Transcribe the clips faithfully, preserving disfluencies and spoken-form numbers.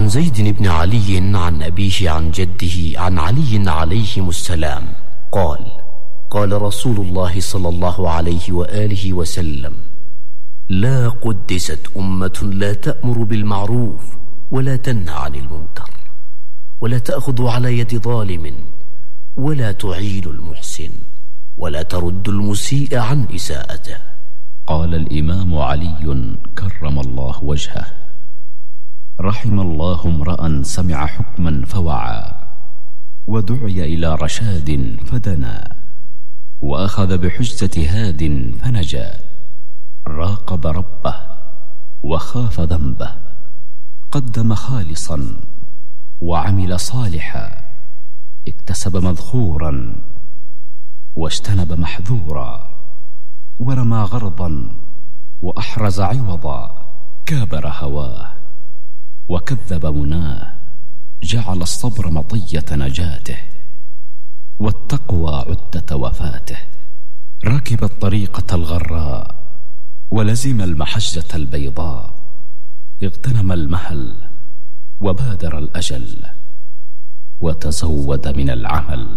وعن زيد بن علي عن أبيه عن جده عن علي عليهم السلام قال: قال رسول الله صلى الله عليه وآله وسلم: لا قدست أمة لا تأمر بالمعروف ولا تنهى عن المنكر ولا تأخذ على يد ظالم ولا تعين المحسن ولا ترد المسيء عن إساءته. قال الإمام علي كرم الله وجهه: رحم الله امرأ سمع حكما فوعى ودعي إلى رشاد فدنا وأخذ بحجة هاد فنجا، راقب ربه وخاف ذنبه، قدم خالصا وعمل صالحا، اكتسب مذخورا واجتنب محذورا، ورمى غرضا وأحرز عوضا، كابر هواه وكذب مناه، جعل الصبر مطية نجاته والتقوى عدة وفاته، ركب الطريقة الغراء ولزم المحجة البيضاء، اغتنم المهل وبادر الأجل وتزود من العمل.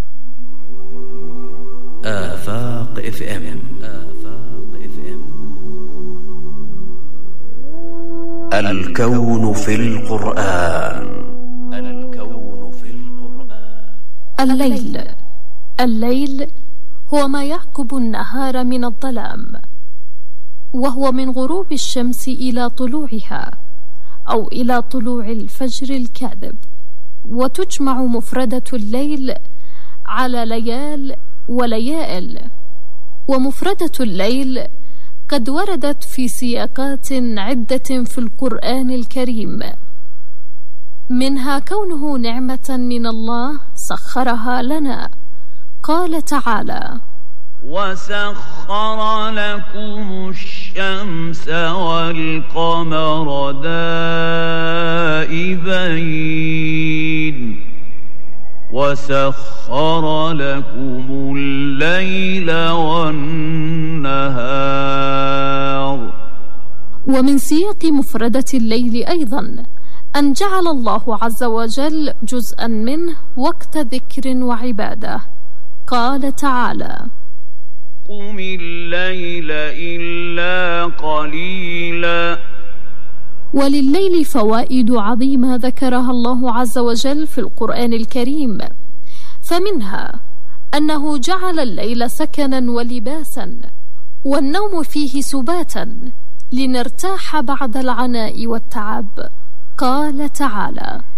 آفاق اف ام. آفاق اف ام. الكون في القرآن. الكون في القرآن. الليل. الليل هو ما يعقب النهار من الظلام، وهو من غروب الشمس إلى طلوعها أو إلى طلوع الفجر الكاذب. وتجمع مفردة الليل على ليال وليائل، ومفردة الليل قد وردت في سياقات عدة في القرآن الكريم، منها كونه نعمة من الله سخرها لنا. قال تعالى: وسخر لكم الشمس والقمر دائبين وسخر لكم الليل والنهار. ومن سياق مفردة الليل أيضا أن جعل الله عز وجل جزءا منه وقت ذكر وعبادة. قال تعالى: قم الليل إلا قليلا. ولليل فوائد عظيمة ذكرها الله عز وجل في القرآن الكريم، فمنها أنه جعل الليل سكنا ولباسا، والنوم فيه سباتا لنرتاح بعد العناء والتعب. قال تعالى: